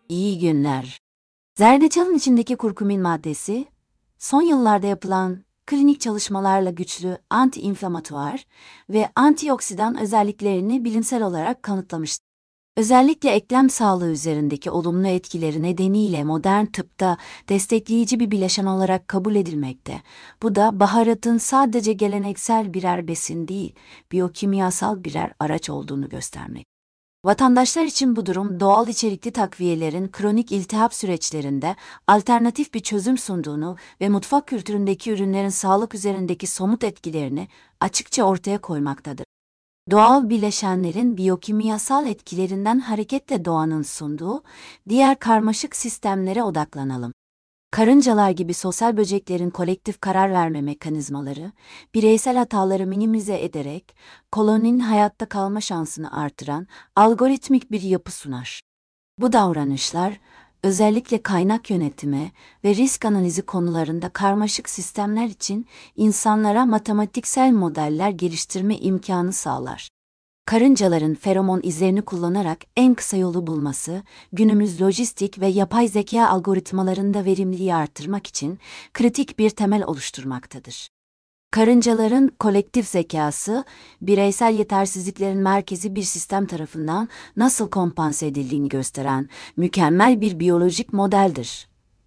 İyi günler. Zerdeçalın içindeki kurkumin maddesi, son yıllarda yapılan klinik çalışmalarla güçlü anti-inflamatuar ve antioksidan özelliklerini bilimsel olarak kanıtlamıştır. Özellikle eklem sağlığı üzerindeki olumlu etkileri nedeniyle modern tıpta destekleyici bir bileşen olarak kabul edilmekte. Bu da baharatın sadece geleneksel birer besin değil, biyokimyasal birer araç olduğunu göstermek. Vatandaşlar için bu durum doğal içerikli takviyelerin kronik iltihap süreçlerinde alternatif bir çözüm sunduğunu ve mutfak kültüründeki ürünlerin sağlık üzerindeki somut etkilerini açıkça ortaya koymaktadır. Doğal bileşenlerin biyokimyasal etkilerinden hareketle doğanın sunduğu diğer karmaşık sistemlere odaklanalım. Karıncalar gibi sosyal böceklerin kolektif karar verme mekanizmaları, bireysel hataları minimize ederek koloninin hayatta kalma şansını artıran algoritmik bir yapı sunar. Bu davranışlar, özellikle kaynak yönetimi ve risk analizi konularında karmaşık sistemler için insanlara matematiksel modeller geliştirme imkanı sağlar. Karıncaların feromon izlerini kullanarak en kısa yolu bulması, günümüz lojistik ve yapay zeka algoritmalarında verimliliği artırmak için kritik bir temel oluşturmaktadır. Karıncaların kolektif zekası, bireysel yetersizliklerin merkezi bir sistem tarafından nasıl kompanse edildiğini gösteren mükemmel bir biyolojik modeldir.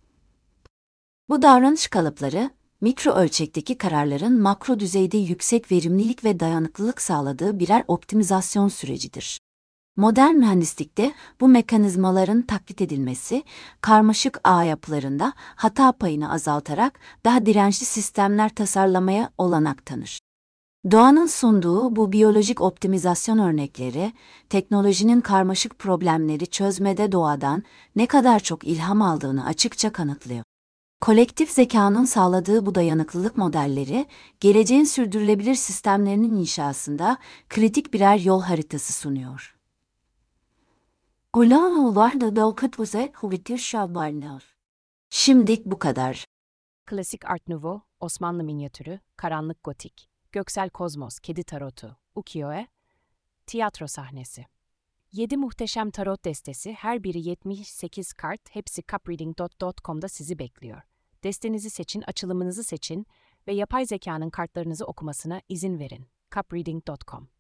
Bu davranış kalıpları, mikro ölçekteki kararların makro düzeyde yüksek verimlilik ve dayanıklılık sağladığı birer optimizasyon sürecidir. Modern mühendislikte bu mekanizmaların taklit edilmesi, karmaşık ağ yapılarında hata payını azaltarak daha dirençli sistemler tasarlamaya olanak tanır. Doğanın sunduğu bu biyolojik optimizasyon örnekleri, teknolojinin karmaşık problemleri çözmede doğadan ne kadar çok ilham aldığını açıkça kanıtlıyor. Kolektif zekanın sağladığı bu dayanıklılık modelleri, geleceğin sürdürülebilir sistemlerinin inşasında kritik birer yol haritası sunuyor. Şimdilik bu kadar. Klasik Art Nouveau, Osmanlı minyatürü, karanlık gotik, göksel kozmos, kedi tarotu, ukiyo-e, tiyatro sahnesi. 7 muhteşem tarot destesi, her biri 78 kart, hepsi cupreading.com'da sizi bekliyor. Destenizi seçin, açılımınızı seçin ve yapay zekanın kartlarınızı okumasına izin verin. cupreading.com